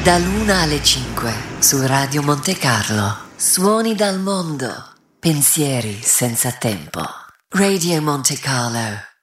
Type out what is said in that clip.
Dall'1 alle 5 su Radio Monte Carlo. Suoni dal mondo. Pensieri senza tempo. Radio Monte Carlo.